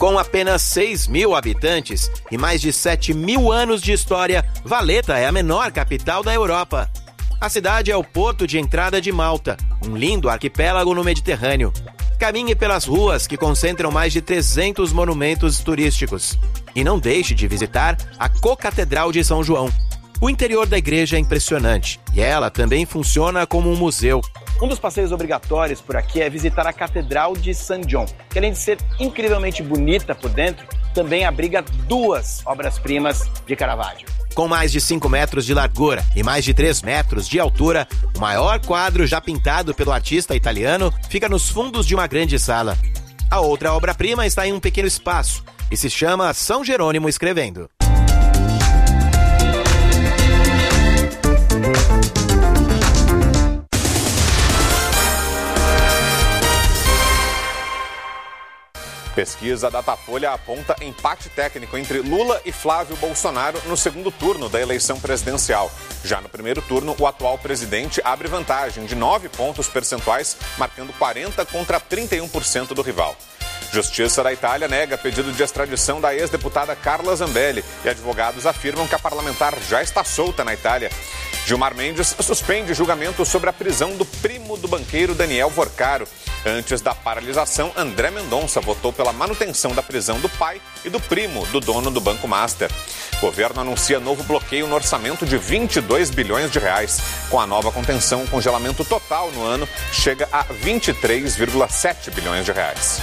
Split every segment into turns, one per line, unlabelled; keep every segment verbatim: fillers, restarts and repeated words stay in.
Com apenas seis mil habitantes e mais de sete mil anos de história, Valletta é a menor capital da Europa. A cidade é o porto de entrada de Malta, um lindo arquipélago no Mediterrâneo. Caminhe pelas ruas que concentram mais de trezentos monumentos turísticos. E não deixe de visitar a Co-Catedral de São João. O interior da igreja é impressionante e ela também funciona como um museu.
Um dos passeios obrigatórios por aqui é visitar a Catedral de San John, que além de ser incrivelmente bonita por dentro, também abriga duas obras-primas de Caravaggio.
Com mais de cinco metros de largura e mais de três metros de altura, o maior quadro já pintado pelo artista italiano fica nos fundos de uma grande sala. A outra obra-prima está em um pequeno espaço e se chama São Jerônimo Escrevendo.
Pesquisa Datafolha aponta empate técnico entre Lula e Flávio Bolsonaro no segundo turno da eleição presidencial. Já no primeiro turno, o atual presidente abre vantagem de nove pontos percentuais, marcando quarenta contra trinta e um por cento do rival. Justiça da Itália nega pedido de extradição da ex-deputada Carla Zambelli e advogados afirmam que a parlamentar já está solta na Itália. Gilmar Mendes suspende julgamento sobre a prisão do primo do banqueiro Daniel Vorcaro. Antes da paralisação, André Mendonça votou pela manutenção da prisão do pai e do primo do dono do Banco Master. O governo anuncia novo bloqueio no orçamento de vinte e dois bilhões de reais. Com a nova contenção, o congelamento total no ano chega a vinte e três vírgula sete bilhões de reais.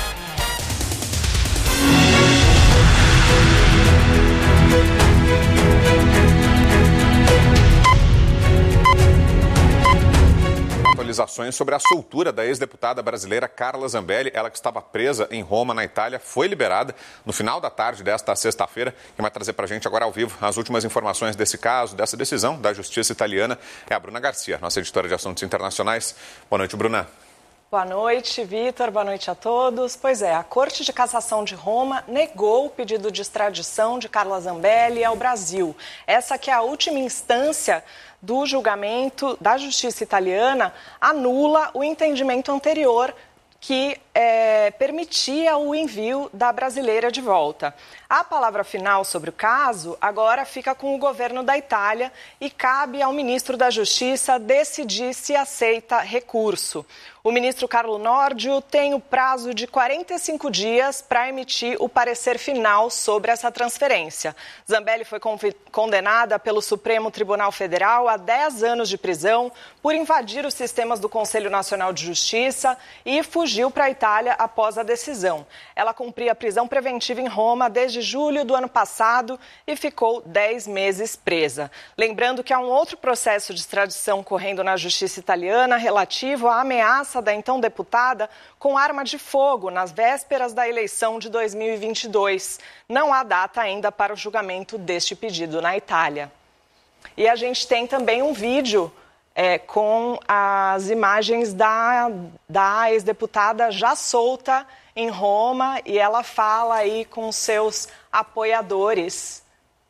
Atualizações sobre a soltura da ex-deputada brasileira Carla Zambelli, ela que estava presa em Roma, na Itália, foi liberada no final da tarde desta sexta-feira. Quem vai trazer para a gente agora ao vivo as últimas informações desse caso, dessa decisão da Justiça italiana, é a Bruna Garcia, nossa editora de assuntos internacionais. Boa noite, Bruna.
Boa noite, Vitor. Boa noite a todos. Pois é, a Corte de Cassação de Roma negou o pedido de extradição de Carla Zambelli ao Brasil. Essa que é a última instância do julgamento da Justiça italiana, anula o entendimento anterior que é, permitia o envio da brasileira de volta. A palavra final sobre o caso agora fica com o governo da Itália e cabe ao ministro da Justiça decidir se aceita recurso. O ministro Carlo Nordio tem o prazo de quarenta e cinco dias para emitir o parecer final sobre essa transferência. Zambelli foi condenada pelo Supremo Tribunal Federal a dez anos de prisão por invadir os sistemas do Conselho Nacional de Justiça e fugiu para a Itália após a decisão. Ela cumpria prisão preventiva em Roma desde julho do ano passado e ficou dez meses presa. Lembrando que há um outro processo de extradição correndo na Justiça italiana relativo à ameaça da então deputada com arma de fogo nas vésperas da eleição de dois mil e vinte e dois. Não há data ainda para o julgamento deste pedido na Itália. E a gente tem também um vídeo é, com as imagens da, da ex-deputada já solta em Roma e ela fala aí com seus apoiadores.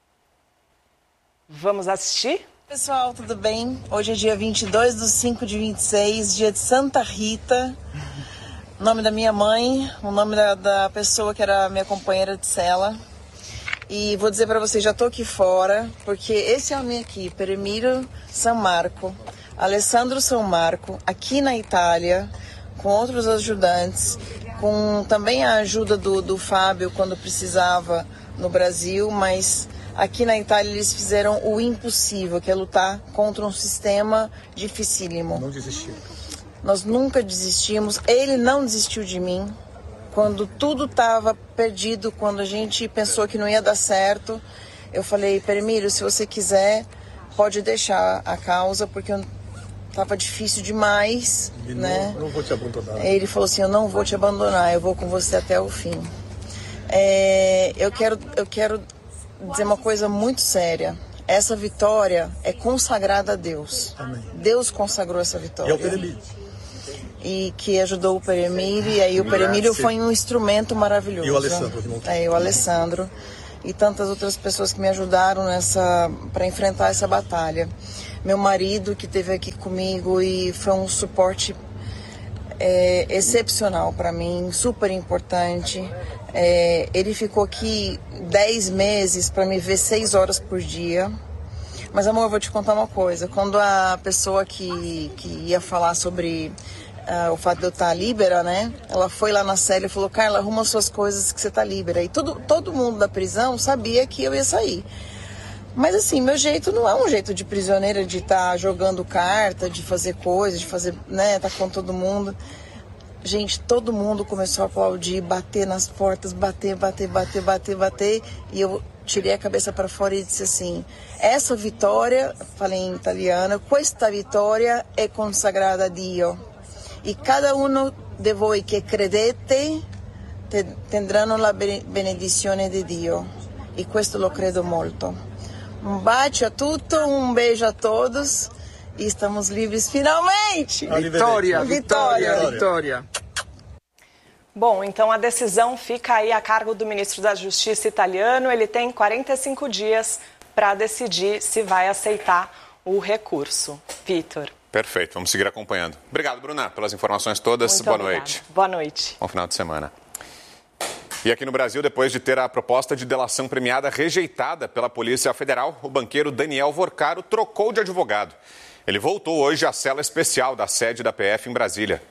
Vamos assistir?
Pessoal, tudo bem? Hoje é dia vinte e dois de cinco de vinte e seis, dia de Santa Rita. O nome da minha mãe, o nome da, da pessoa que era minha companheira de cela. E vou dizer para vocês, já tô aqui fora, porque esse homem aqui, Peremiro San Marco, Alessandro San Marco, aqui na Itália, com outros ajudantes, com também a ajuda do, do Fábio quando precisava no Brasil, mas aqui na Itália eles fizeram o impossível, que é lutar contra um sistema dificílimo.
Não desistiu.
Nós nunca desistimos, ele não desistiu de mim. Quando tudo estava perdido, quando a gente pensou que não ia dar certo, eu falei, Peremiro, se você quiser, pode deixar a causa, porque estava difícil demais,
e
né?
Não, não vou te abandonar.
Ele falou assim, eu não vou te abandonar, eu vou com você até o fim. É, eu quero, eu quero dizer uma coisa muito séria. Essa vitória é consagrada a Deus.
Amém.
Deus consagrou essa vitória.
E é o Peremiro.
E que ajudou o Peremiro, e aí o Peremiro foi um instrumento maravilhoso.
E o Alessandro. Que não tem.
É, o Alessandro. E tantas outras pessoas que me ajudaram nessa para enfrentar essa batalha. Meu marido, que esteve aqui comigo e foi um suporte é excepcional para mim, super importante. É, ele ficou aqui dez meses para me ver seis horas por dia. Mas, amor, eu vou te contar uma coisa. Quando a pessoa que, que ia falar sobre uh, o fato de eu estar líbera, né? Ela foi lá na cela e falou, Carla, arruma suas coisas que você tá líbera. E todo, todo mundo da prisão sabia que eu ia sair. Mas, assim, meu jeito não é um jeito de prisioneira, de estar tá jogando carta, de fazer coisas, de fazer, né, tá com todo mundo. Gente, todo mundo começou a aplaudir, bater nas portas, bater, bater, bater, bater, bater. E eu tirei a cabeça para fora e disse assim, essa vitória, falei em italiano, questa vittoria è consagrata a Dio. E cada uno de voi che credete tendranno la benedizione di Dio. E questo lo credo molto. Um bacio a tutti, um beijo a todos. E estamos livres finalmente!
Vitória,
vitória,
vitória!
Bom, então a decisão fica aí a cargo do ministro da Justiça italiano. Ele tem quarenta e cinco dias para decidir se vai aceitar o recurso. Vitor.
Perfeito, vamos seguir acompanhando. Obrigado, Bruna, pelas informações todas.
Muito
Boa
obrigada.
noite.
Boa noite.
Bom final de semana. E aqui no Brasil, depois de ter a proposta de delação premiada rejeitada pela Polícia Federal, o banqueiro Daniel Vorcaro trocou de advogado. Ele voltou hoje à cela especial da sede da P F em Brasília.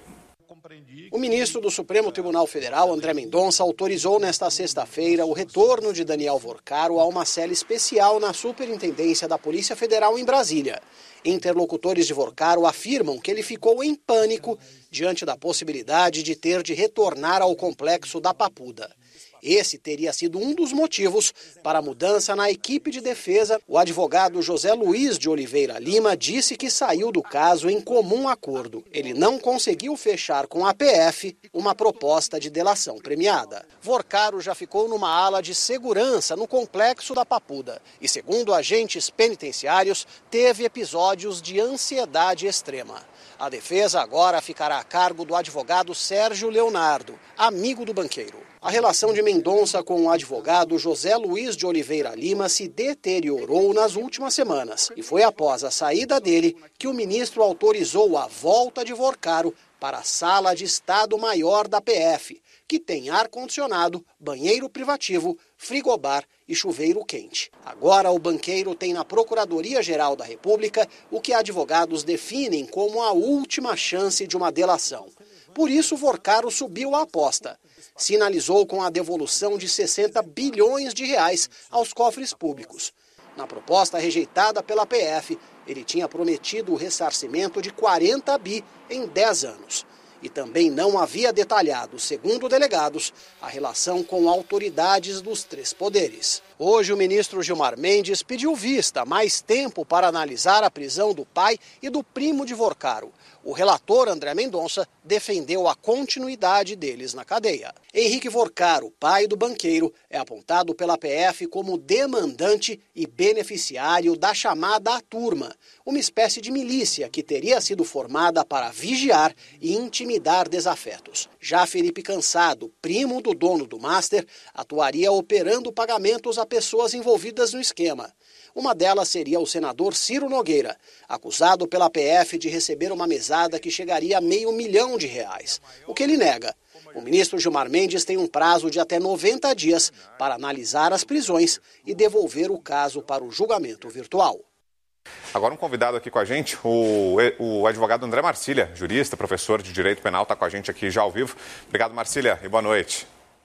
O ministro do Supremo Tribunal Federal, André Mendonça, autorizou nesta sexta-feira o retorno de Daniel Vorcaro a uma cela especial na Superintendência da Polícia Federal em Brasília. Interlocutores de Vorcaro afirmam que ele ficou em pânico diante da possibilidade de ter de retornar ao complexo da Papuda. Esse teria sido um dos motivos para a mudança na equipe de defesa. O advogado José Luiz de Oliveira Lima disse que saiu do caso em comum acordo. Ele não conseguiu fechar com a P F uma proposta de delação premiada. Vorcaro já ficou numa ala de segurança no complexo da Papuda e, segundo agentes penitenciários, teve episódios de ansiedade extrema. A defesa agora ficará a cargo do advogado Sérgio Leonardo, amigo do banqueiro. A relação de Mendonça com o advogado José Luiz de Oliveira Lima se deteriorou nas últimas semanas. E foi após a saída dele que o ministro autorizou a volta de Vorcaro para a Sala de Estado-Maior da P F, que tem ar-condicionado, banheiro privativo, frigobar e chuveiro quente. Agora o banqueiro tem na Procuradoria-Geral da República o que advogados definem como a última chance de uma delação. Por isso, Vorcaro subiu a aposta. Sinalizou com a devolução de sessenta bilhões de reais aos cofres públicos. Na proposta rejeitada pela P F, ele tinha prometido o ressarcimento de quarenta bi em dez anos. E também não havia detalhado, segundo delegados, a relação com autoridades dos três poderes. Hoje, o ministro Gilmar Mendes pediu vista, mais tempo para analisar a prisão do pai e do primo de Vorcaro. O relator André Mendonça defendeu a continuidade deles na cadeia. Henrique Vorcaro, pai do banqueiro, é apontado pela P F como demandante e beneficiário da chamada Turma, uma espécie de milícia que teria sido formada para vigiar e intimidar desafetos. Já Felipe Cansado, primo do dono do Master, atuaria operando pagamentos a pessoas envolvidas no esquema. Uma delas seria o senador Ciro Nogueira, acusado pela P F de receber uma mesada que chegaria a meio milhão de reais, o que ele nega. O ministro Gilmar Mendes tem um prazo de até noventa dias para analisar as prisões e devolver o caso para o julgamento virtual.
Agora um convidado aqui com a gente, o, o advogado André Marcília, jurista, professor de Direito Penal, está com a gente aqui já ao vivo. Obrigado, Marcília, e boa noite.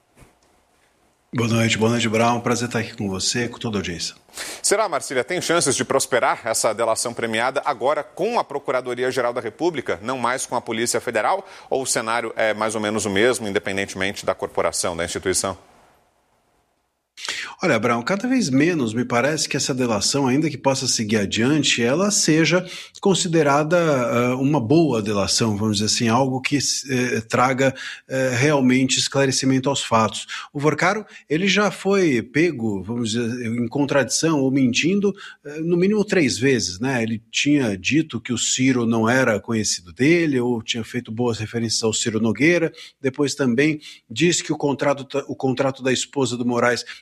Boa noite, boa noite, Brown. Prazer estar aqui com você, com toda a audiência.
Será, Marcília, tem chances de prosperar essa delação premiada agora com a Procuradoria-Geral da República, não mais com a Polícia Federal? Ou o cenário é mais ou menos o mesmo, independentemente da corporação, da instituição?
Olha, Brown, cada vez menos me parece que essa delação, ainda que possa seguir adiante, ela seja considerada uh, uma boa delação, vamos dizer assim, algo que uh, traga uh, realmente esclarecimento aos fatos. O Vorcaro, ele já foi pego, vamos dizer, em contradição ou mentindo uh, no mínimo três vezes, né? Ele tinha dito que o Ciro não era conhecido dele, ou tinha feito boas referências ao Ciro Nogueira, depois também disse que o contrato, o contrato da esposa do Moraes não se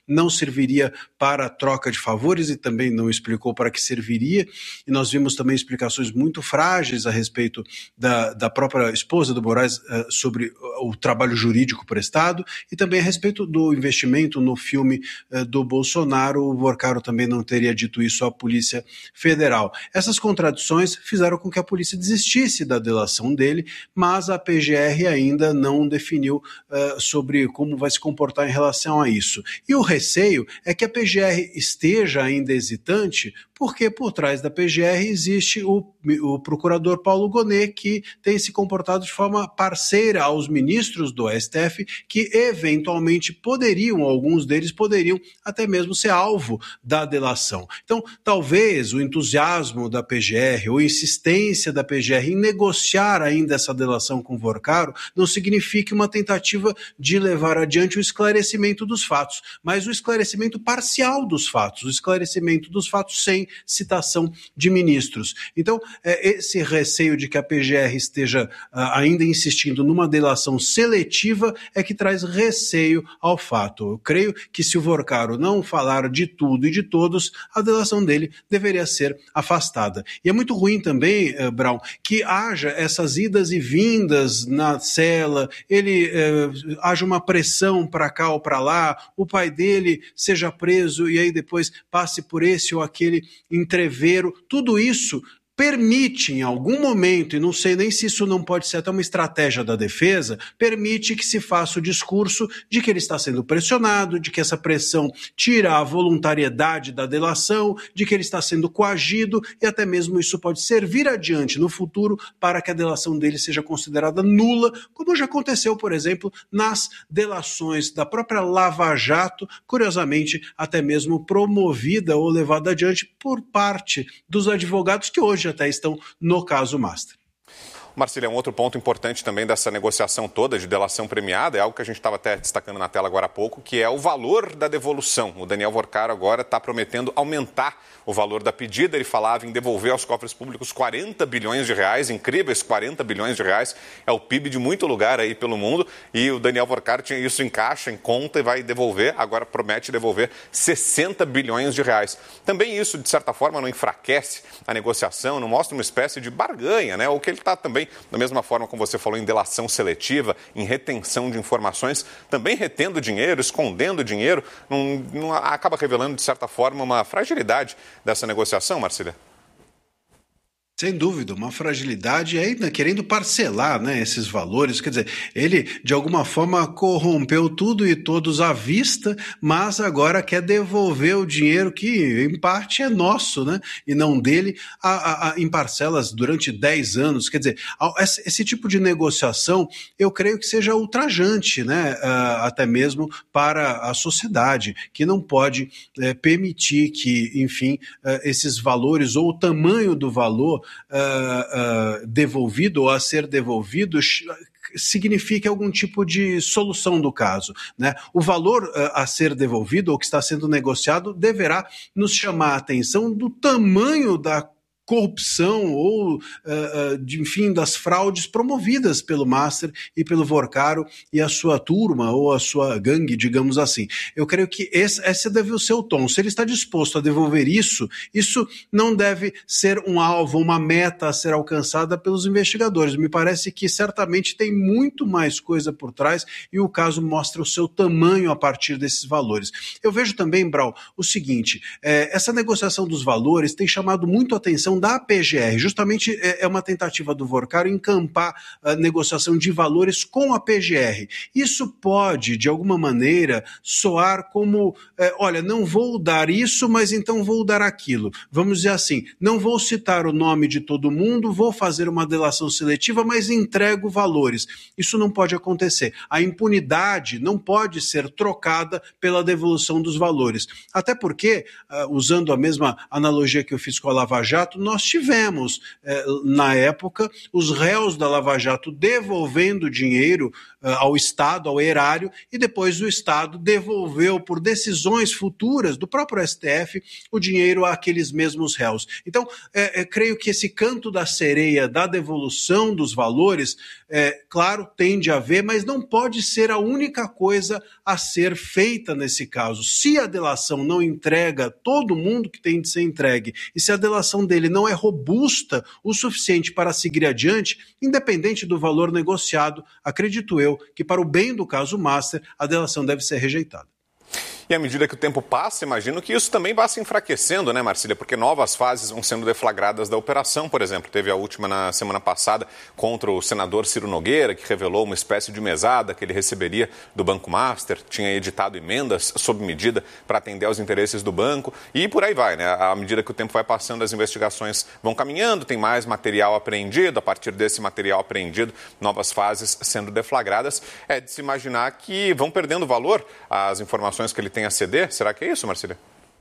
serviria para a troca de favores e também não explicou para que serviria. E nós vimos também explicações muito frágeis a respeito da, da própria esposa do Moraes uh, sobre o trabalho jurídico prestado e também a respeito do investimento no filme uh, do Bolsonaro. O Vorcaro também não teria dito isso à Polícia Federal. Essas contradições fizeram com que a polícia desistisse da delação dele, mas a P G R ainda não definiu uh, sobre como vai se comportar em relação a isso. E o receio é que a P G R esteja ainda hesitante, porque por trás da P G R existe o, o procurador Paulo Gonet, que tem se comportado de forma parceira aos ministros do S T F, que eventualmente poderiam, alguns deles poderiam até mesmo ser alvo da delação. Então, talvez o entusiasmo da P G R ou a insistência da P G R em negociar ainda essa delação com o Vorcaro não signifique uma tentativa de levar adiante o esclarecimento dos fatos, mas o esclarecimento parcial dos fatos, o esclarecimento dos fatos sem citação de ministros. Então, é, esse receio de que a P G R esteja uh, ainda insistindo numa delação seletiva é que traz receio ao fato. Eu creio que se o Vorcaro não falar de tudo e de todos, a delação dele deveria ser afastada. E é muito ruim também, uh, Brown, que haja essas idas e vindas na cela, ele uh, haja uma pressão para cá ou para lá, o pai dele seja preso e aí depois passe por esse ou aquele entrevero, tudo isso permite em algum momento, e não sei nem se isso não pode ser até uma estratégia da defesa, permite que se faça o discurso de que ele está sendo pressionado, de que essa pressão tira a voluntariedade da delação, de que ele está sendo coagido, e até mesmo isso pode servir adiante no futuro para que a delação dele seja considerada nula, como já aconteceu, por exemplo, nas delações da própria Lava Jato, curiosamente até mesmo promovida ou levada adiante por parte dos advogados que hoje até estão no caso Master.
Marcília, um outro ponto importante também dessa negociação toda de delação premiada é algo que a gente estava até destacando na tela agora há pouco, que é o valor da devolução. O Daniel Vorcaro agora está prometendo aumentar o valor da pedida. Ele falava em devolver aos cofres públicos quarenta bilhões de reais, incríveis quarenta bilhões de reais. É o P I B de muito lugar aí pelo mundo. E o Daniel Vorcaro tinha isso em caixa, em conta e vai devolver, agora promete devolver sessenta bilhões de reais. Também isso, de certa forma, não enfraquece a negociação, não mostra uma espécie de barganha, né? O que ele está também, da mesma forma como você falou, em delação seletiva, em retenção de informações, também retendo dinheiro, escondendo dinheiro, não, não acaba revelando, de certa forma, uma fragilidade dessa negociação, Marcília?
Sem dúvida, uma fragilidade e ainda querendo parcelar, né, esses valores. Quer dizer, ele de alguma forma corrompeu tudo e todos à vista, mas agora quer devolver o dinheiro que em parte é nosso, né, e não dele, a, a, em parcelas durante dez anos. Quer dizer, esse, esse tipo de negociação eu creio que seja ultrajante, né, uh, até mesmo para a sociedade, que não pode uh, permitir que, enfim, uh, esses valores ou o tamanho do valor Uh, uh, devolvido ou a ser devolvido significa algum tipo de solução do caso, né? O valor uh, a ser devolvido ou que está sendo negociado deverá nos chamar a atenção do tamanho da corrupção ou, uh, uh, de, enfim, das fraudes promovidas pelo Master e pelo Vorcaro e a sua turma ou a sua gangue, digamos assim. Eu creio que esse, esse deve ser o tom. Se ele está disposto a devolver isso, isso não deve ser um alvo, uma meta a ser alcançada pelos investigadores. Me parece que certamente tem muito mais coisa por trás e o caso mostra o seu tamanho a partir desses valores. Eu vejo também, Brau, o seguinte, é, essa negociação dos valores tem chamado muito a atenção da P G R, justamente é uma tentativa do Vorcaro encampar a negociação de valores com a P G R. Isso pode, de alguma maneira, soar como, é, olha, não vou dar isso, mas então vou dar aquilo. Vamos dizer assim, não vou citar o nome de todo mundo, vou fazer uma delação seletiva, mas entrego valores. Isso não pode acontecer. A impunidade não pode ser trocada pela devolução dos valores. Até porque, uh, usando a mesma analogia que eu fiz com a Lava Jato, nós tivemos, eh, na época, os réus da Lava Jato devolvendo dinheiro eh, ao Estado, ao erário, e depois o Estado devolveu, por decisões futuras do próprio S T F, o dinheiro àqueles mesmos réus. Então, eh, eh, creio que esse canto da sereia da devolução dos valores é, claro, tende a haver, mas não pode ser a única coisa a ser feita nesse caso. Se a delação não entrega todo mundo que tem de ser entregue, e se a delação dele não é robusta o suficiente para seguir adiante, independente do valor negociado, acredito eu que para o bem do caso Master, a delação deve ser rejeitada.
E à medida que o tempo passa, imagino que isso também vai se enfraquecendo, né, Marcília? Porque novas fases vão sendo deflagradas da operação, por exemplo. Teve a última na semana passada contra o senador Ciro Nogueira, que revelou uma espécie de mesada que ele receberia do Banco Master, tinha editado emendas sob medida para atender aos interesses do banco e por aí vai, né? À medida que o tempo vai passando, as investigações vão caminhando, tem mais material apreendido, a partir desse material apreendido, novas fases sendo deflagradas. É de se imaginar que vão perdendo valor as informações que ele tem a ceder? Será que é isso, Marcília?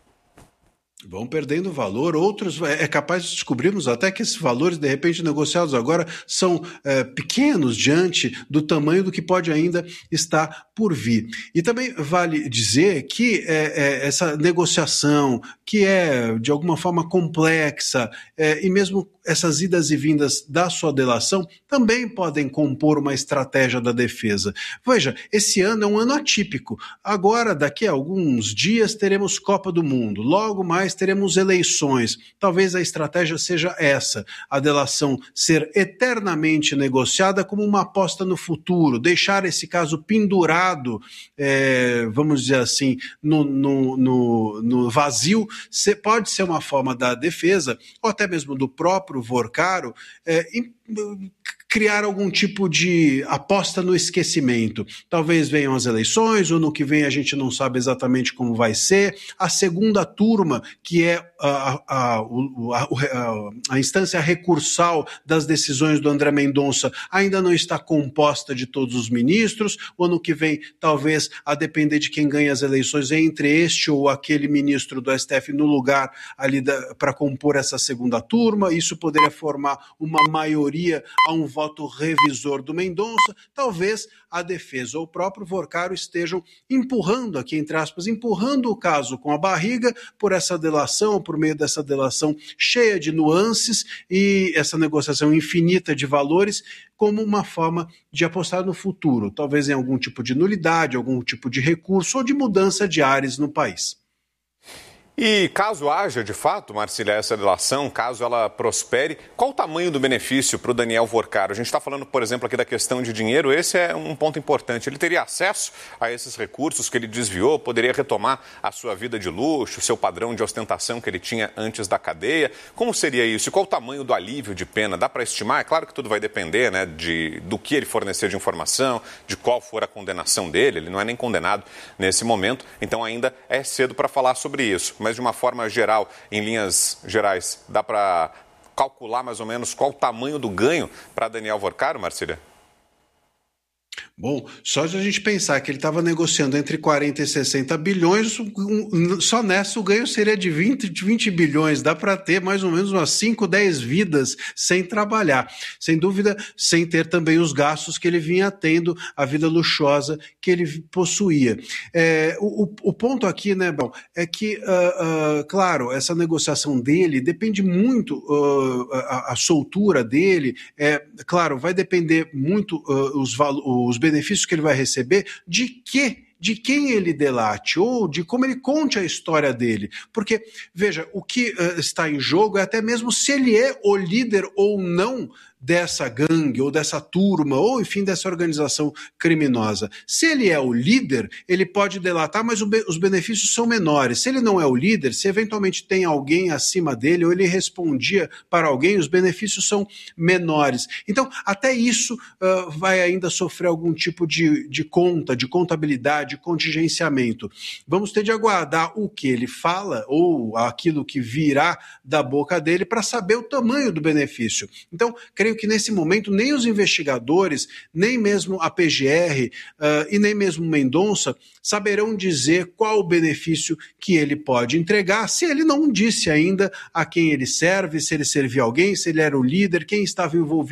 Vão perdendo valor, outros é capaz de descobrirmos até que esses valores, de repente, negociados agora, são é, pequenos diante do tamanho do que pode ainda estar por vir. E também vale dizer que é, é, essa negociação, que é de alguma forma complexa, é, e mesmo essas idas e vindas da sua delação também podem compor uma estratégia da defesa. Veja, esse ano é um ano atípico. Agora, daqui a alguns dias, teremos Copa do Mundo. Logo mais teremos eleições. Talvez a estratégia seja essa, a delação ser eternamente negociada como uma aposta no futuro, deixar esse caso pendurado, é, vamos dizer assim, no, no, no, no vazio, se, pode ser uma forma da defesa, ou até mesmo do próprio Vorcaro, é, criar algum tipo de aposta no esquecimento. Talvez venham as eleições, ou no que vem a gente não sabe exatamente como vai ser. A segunda turma, que é a, a, a, a, a instância recursal das decisões do André Mendonça, ainda não está composta de todos os ministros. O ano que vem, talvez, a depender de quem ganha as eleições, entre este ou aquele ministro do S T F no lugar ali para compor essa segunda turma. Isso poderia formar uma maioria a um voto revisor do Mendonça. Talvez a defesa ou o próprio Vorcaro estejam empurrando aqui, entre aspas, empurrando o caso com a barriga por essa delação, por meio dessa delação cheia de nuances e essa negociação infinita de valores, como uma forma de apostar no futuro, talvez em algum tipo de nulidade, algum tipo de recurso ou de mudança de ares no país.
E caso haja, de fato, Marcília, essa delação, caso ela prospere, qual o tamanho do benefício para o Daniel Vorcaro? A gente está falando, por exemplo, aqui da questão de dinheiro, esse é um ponto importante. Ele teria acesso a esses recursos que ele desviou, poderia retomar a sua vida de luxo, o seu padrão de ostentação que ele tinha antes da cadeia. Como seria isso? E qual o tamanho do alívio de pena? Dá para estimar? É claro que tudo vai depender, né, de, do que ele fornecer de informação, de qual for a condenação dele. Ele não é nem condenado nesse momento, então ainda é cedo para falar sobre isso. Mas de uma forma geral, em linhas gerais, dá para calcular mais ou menos qual o tamanho do ganho para Daniel Vorcaro, Marcília?
Bom, só de a gente pensar que ele estava negociando entre quarenta e sessenta bilhões, só nessa o ganho seria de vinte, de vinte bilhões. Dá para ter mais ou menos umas cinco, dez vidas sem trabalhar. Sem dúvida, sem ter também os gastos que ele vinha tendo, a vida luxuosa que ele possuía. É, o, o ponto aqui, né, Bom, é que, uh, uh, claro, essa negociação dele depende muito, uh, a, a soltura dele, é, claro, vai depender muito uh, os, os benefícios benefícios que ele vai receber, de que, de quem ele delate, ou de como ele conte a história dele. Porque, veja, o que uh, está em jogo é até mesmo se ele é o líder ou não dessa gangue, ou dessa turma, ou enfim, dessa organização criminosa. Se ele é o líder, ele pode delatar, mas o be- os benefícios são menores. Se ele não é o líder, se eventualmente tem alguém acima dele, ou ele respondia para alguém, os benefícios são menores. Então, até isso uh, vai ainda sofrer algum tipo de, de conta, de contabilidade, de contingenciamento. Vamos ter de aguardar o que ele fala, ou aquilo que virá da boca dele, para saber o tamanho do benefício. Então, creio que nesse momento nem os investigadores, nem mesmo a P G R uh, e nem mesmo Mendonça saberão dizer qual o benefício que ele pode entregar, se ele não disse ainda a quem ele serve, se ele servia alguém, se ele era o líder, quem estava envolvido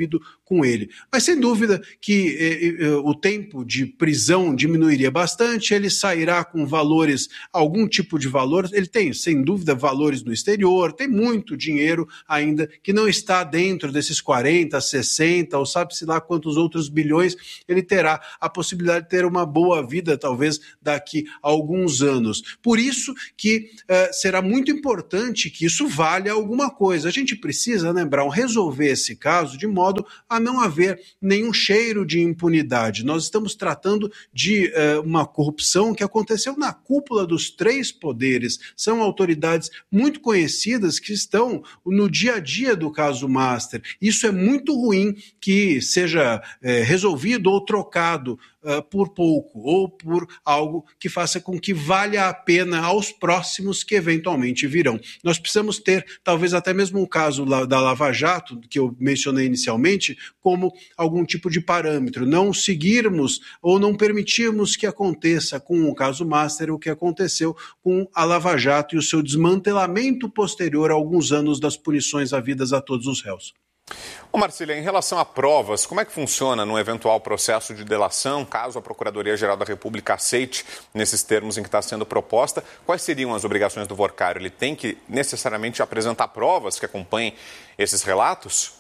com ele. Mas sem dúvida que eh, eh, o tempo de prisão diminuiria bastante, ele sairá com valores, algum tipo de valor, ele tem, sem dúvida, valores no exterior, tem muito dinheiro ainda que não está dentro desses quarenta, sessenta, ou sabe-se lá quantos outros bilhões, ele terá a possibilidade de ter uma boa vida, talvez, daqui a alguns anos. Por isso que eh, será muito importante que isso valha alguma coisa. A gente precisa, né, Brown, resolver esse caso de modo a não haver nenhum cheiro de impunidade. Nós estamos tratando de uh, uma corrupção que aconteceu na cúpula dos três poderes. São autoridades muito conhecidas que estão no dia a dia do caso Master. Isso é muito ruim que seja uh, resolvido ou trocado Uh, por pouco, ou por algo que faça com que valha a pena aos próximos que eventualmente virão. Nós precisamos ter, talvez até mesmo o caso da Lava Jato, que eu mencionei inicialmente, como algum tipo de parâmetro. Não seguirmos ou não permitirmos que aconteça com o caso Master o que aconteceu com a Lava Jato e o seu desmantelamento posterior a alguns anos das punições havidas a todos os réus.
Ô Marcília, em relação a provas, como é que funciona num eventual processo de delação, caso a Procuradoria-Geral da República aceite nesses termos em que está sendo proposta? Quais seriam as obrigações do Vorcário? Ele tem que necessariamente apresentar provas que acompanhem esses relatos?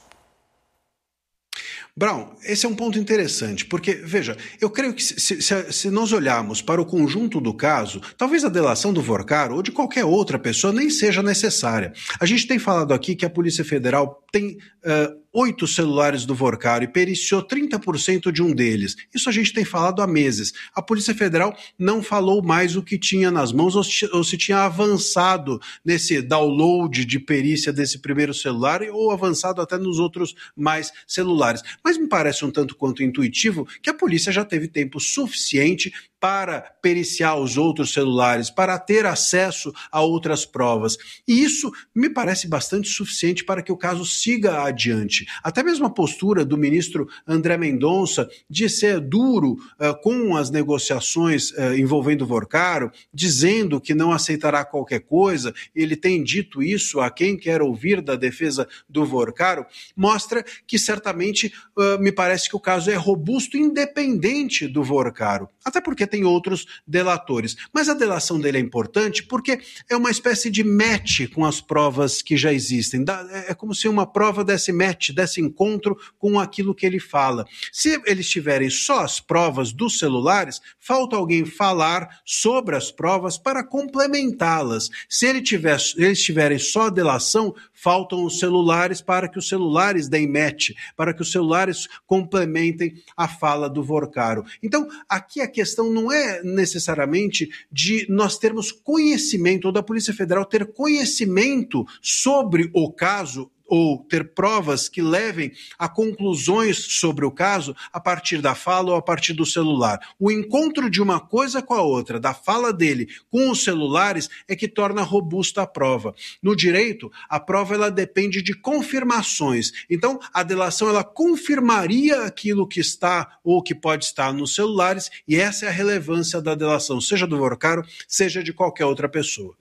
Brown, esse é um ponto interessante, porque, veja, eu creio que se, se, se nós olharmos para o conjunto do caso, talvez a delação do Vorcário ou de qualquer outra pessoa nem seja necessária. A gente tem falado aqui que a Polícia Federal tem uh, oito celulares do Vorcário e periciou trinta por cento de um deles. Isso a gente tem falado há meses. A Polícia Federal não falou mais o que tinha nas mãos ou se, ou se tinha avançado nesse download de perícia desse primeiro celular ou avançado até nos outros mais celulares. Mas me parece um tanto quanto intuitivo que a polícia já teve tempo suficiente para periciar os outros celulares, para ter acesso a outras provas. E isso me parece bastante suficiente para que o caso siga adiante. Até mesmo a postura do ministro André Mendonça de ser duro uh, com as negociações uh, envolvendo o Vorcário, dizendo que não aceitará qualquer coisa, ele tem dito isso a quem quer ouvir da defesa do Vorcário, mostra que certamente uh, me parece que o caso é robusto, independente do Vorcário. Até porque tem outros delatores. Mas a delação dele é importante porque é uma espécie de match com as provas que já existem. É como se uma prova desse match, desse encontro com aquilo que ele fala. Se eles tiverem só as provas dos celulares, falta alguém falar sobre as provas para complementá-las. Se ele tiver, eles tiverem só a delação, faltam os celulares para que os celulares deem match, para que os celulares complementem a fala do Vorcário. Então, aqui a questão não é necessariamente de nós termos conhecimento, ou da Polícia Federal ter conhecimento sobre o caso, ou ter provas que levem a conclusões sobre o caso a partir da fala ou a partir do celular. O encontro de uma coisa com a outra, da fala dele com os celulares, é que torna robusta a prova. No direito, a prova ela depende de confirmações. Então, a delação ela confirmaria aquilo que está ou que pode estar nos celulares, e essa é a relevância da delação, seja do Vorcário, seja de qualquer outra pessoa.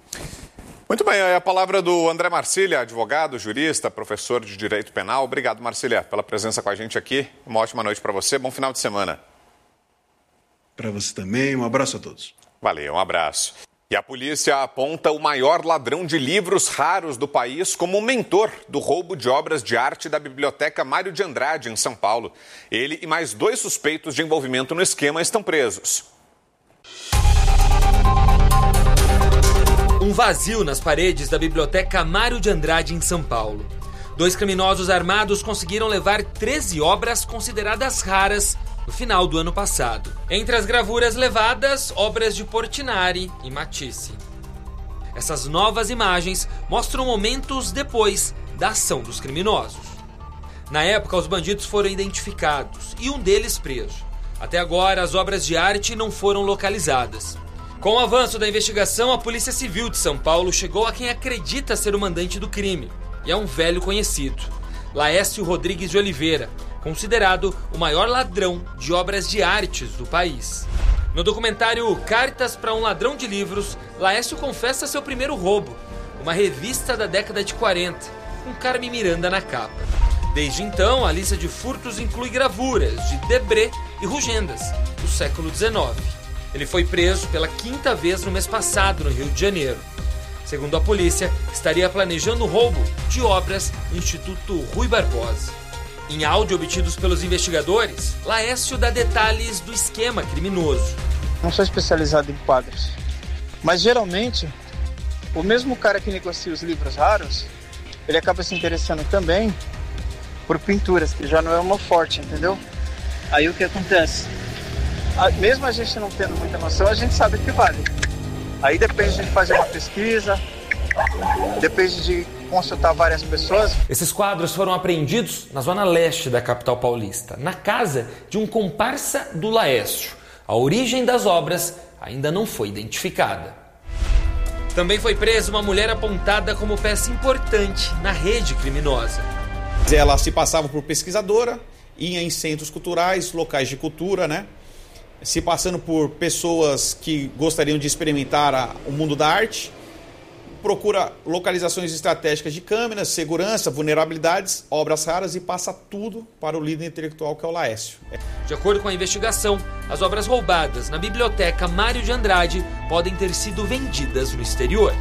Muito bem, é a palavra do André Marcília, advogado, jurista, professor de Direito Penal. Obrigado, Marcília, pela presença com a gente aqui. Uma ótima noite para você, bom final de semana.
Para você também, um abraço a todos.
Valeu, um abraço. E a polícia aponta o maior ladrão de livros raros do país como mentor do roubo de obras de arte da Biblioteca Mário de Andrade, em São Paulo. Ele e mais dois suspeitos de envolvimento no esquema estão presos.
Um vazio nas paredes da Biblioteca Mário de Andrade, em São Paulo. Dois criminosos armados conseguiram levar treze obras consideradas raras no final do ano passado. Entre as gravuras levadas, obras de Portinari e Matisse. Essas novas imagens mostram momentos depois da ação dos criminosos. Na época, os bandidos foram identificados e um deles preso. Até agora, as obras de arte não foram localizadas. Com o avanço da investigação, a Polícia Civil de São Paulo chegou a quem acredita ser o mandante do crime, e é um velho conhecido, Laércio Rodrigues de Oliveira, considerado o maior ladrão de obras de artes do país. No documentário Cartas para um Ladrão de Livros, Laércio confessa seu primeiro roubo, uma revista da década de quarenta, com Carmen Miranda na capa. Desde então, a lista de furtos inclui gravuras de Debré e Rugendas, do século dezenove. Ele foi preso pela quinta vez no mês passado, no Rio de Janeiro. Segundo a polícia, estaria planejando o roubo de obras no Instituto Rui Barbosa. Em áudio obtidos pelos investigadores, Laécio dá detalhes do esquema criminoso.
Não sou especializado em quadros, mas geralmente o mesmo cara que negocia os livros raros, ele acaba se interessando também por pinturas, que já não é uma forte, entendeu? Aí o que acontece? Mesmo a gente não tendo muita noção, a gente sabe que vale. Aí depende de fazer uma pesquisa, depende de consultar várias pessoas.
Esses quadros foram apreendidos na zona leste da capital paulista, na casa de um comparsa do Laécio. A origem das obras ainda não foi identificada. Também foi presa uma mulher apontada como peça importante na rede criminosa.
Ela se passava por pesquisadora, ia em centros culturais, locais de cultura, né? Se passando por pessoas que gostariam de experimentar a, o mundo da arte, procura localizações estratégicas de câmeras, segurança, vulnerabilidades, obras raras e passa tudo para o líder intelectual que é o Laécio.
De acordo com a investigação, as obras roubadas na Biblioteca Mário de Andrade podem ter sido vendidas no exterior.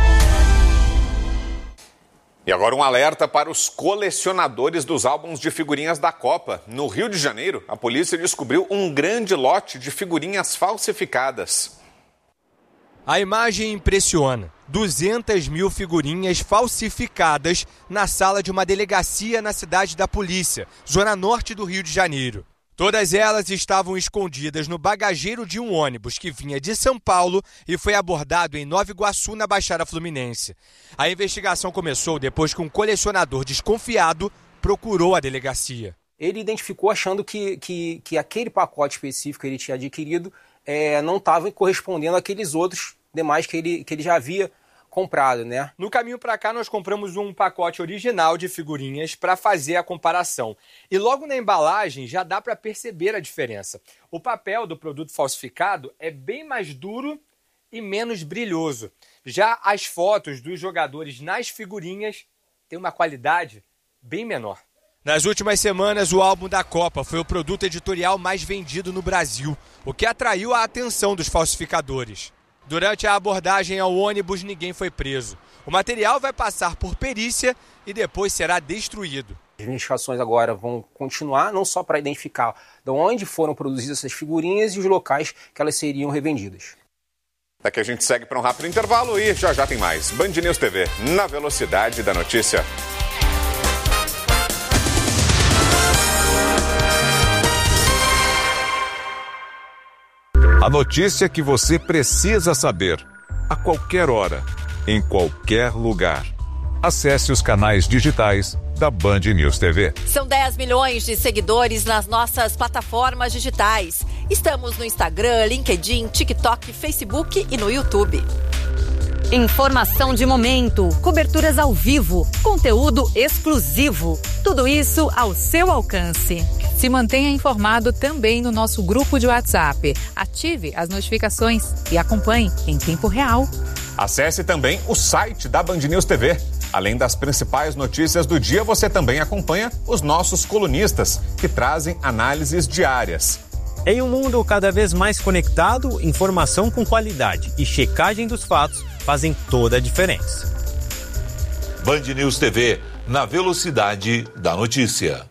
E agora um alerta para os colecionadores dos álbuns de figurinhas da Copa. No Rio de Janeiro, a polícia descobriu um grande lote de figurinhas falsificadas.
A imagem impressiona. duzentas mil figurinhas falsificadas na sala de uma delegacia na cidade da polícia, zona norte do Rio de Janeiro. Todas elas estavam escondidas no bagageiro de um ônibus que vinha de São Paulo e foi abordado em Nova Iguaçu, na Baixada Fluminense. A investigação começou depois que um colecionador desconfiado procurou a delegacia.
Ele identificou achando que, que, que aquele pacote específico que ele tinha adquirido é, não estava correspondendo àqueles outros demais que ele, que ele já havia comprado, né?
No caminho para cá, nós compramos um pacote original de figurinhas para fazer a comparação. E logo na embalagem já dá para perceber a diferença. O papel do produto falsificado é bem mais duro e menos brilhoso. Já as fotos dos jogadores nas figurinhas têm uma qualidade bem menor. Nas últimas semanas, o álbum da Copa foi o produto editorial mais vendido no Brasil, o que atraiu a atenção dos falsificadores. Durante a abordagem ao ônibus, ninguém foi preso. O material vai passar por perícia e depois será destruído.
As investigações agora vão continuar, não só para identificar de onde foram produzidas essas figurinhas e os locais que elas seriam revendidas.
Daqui a gente segue para um rápido intervalo e já já tem mais. Band News T V, na velocidade da notícia.
A notícia que você precisa saber, a qualquer hora, em qualquer lugar. Acesse os canais digitais da Band News T V.
São dez milhões de seguidores nas nossas plataformas digitais. Estamos no Instagram, LinkedIn, TikTok, Facebook e no YouTube.
Informação de momento, coberturas ao vivo, conteúdo exclusivo. Tudo isso ao seu alcance.
Se mantenha informado também no nosso grupo de WhatsApp. Ative as notificações e acompanhe em tempo real.
Acesse também o site da Band News T V. Além das principais notícias do dia, você também acompanha os nossos colunistas, que trazem análises diárias.
Em um mundo cada vez mais conectado, informação com qualidade e checagem dos fatos fazem toda a diferença.
Band News T V, na velocidade da notícia.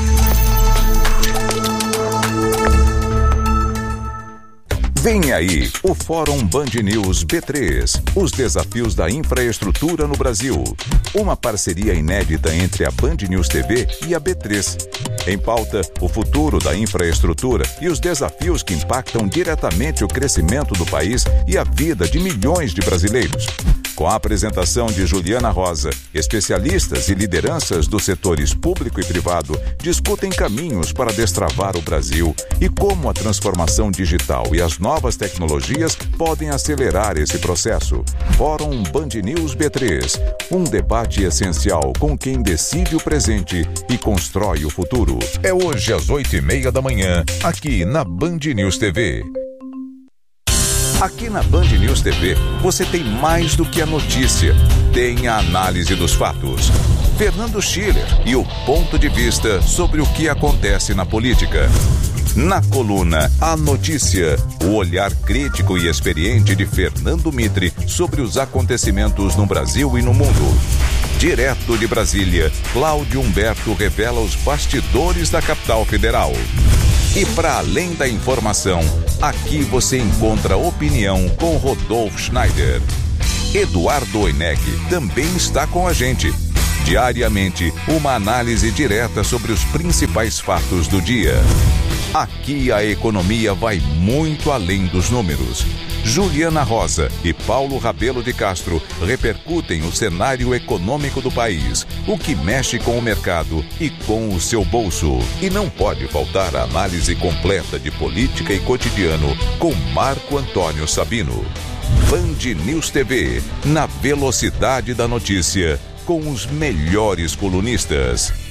Vem aí o Fórum Band News B três, os desafios da infraestrutura no Brasil. Uma parceria inédita entre a Band News T V e a B três. Em pauta, o futuro da infraestrutura e os desafios que impactam diretamente o crescimento do país e a vida de milhões de brasileiros. Com a apresentação de Juliana Rosa, especialistas e lideranças dos setores público e privado discutem caminhos para destravar o Brasil e como a transformação digital e as novas tecnologias podem acelerar esse processo. Fórum Band News B três, um debate essencial com quem decide o presente e constrói o futuro. É hoje às oito e meia da manhã, aqui na Band News T V. Aqui na Band News T V, você tem mais do que a notícia, tem a análise dos fatos. Fernando Schiller e o ponto de vista sobre o que acontece na política. Na coluna A Notícia, o olhar crítico e experiente de Fernando Mitre sobre os acontecimentos no Brasil e no mundo. Direto de Brasília, Cláudio Humberto revela os bastidores da capital federal. E para além da informação, aqui você encontra opinião com Rodolfo Schneider. Eduardo Oineg também está com a gente. Diariamente, uma análise direta sobre os principais fatos do dia. Aqui a economia vai muito além dos números. Juliana Rosa e Paulo Rabelo de Castro repercutem o cenário econômico do país, o que mexe com o mercado e com o seu bolso. E não pode faltar a análise completa de política e cotidiano com Marco Antônio Sabino. Band News T V, na velocidade da notícia, com os melhores colunistas.